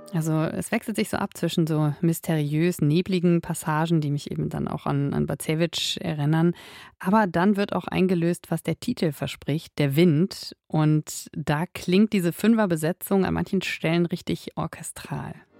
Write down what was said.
Also es wechselt sich so ab zwischen so mysteriös nebligen Passagen, die mich eben dann auch an Bacevich erinnern. Aber dann wird auch eingelöst, was der Titel verspricht, der Wind. Und da klingt diese Fünferbesetzung an manchen Stellen richtig orchestral.